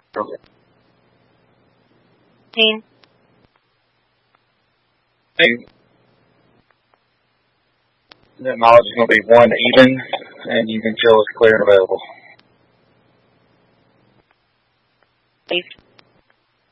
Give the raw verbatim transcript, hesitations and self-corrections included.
Team. That mileage is going to be one even, and you can show us clear and available. Please.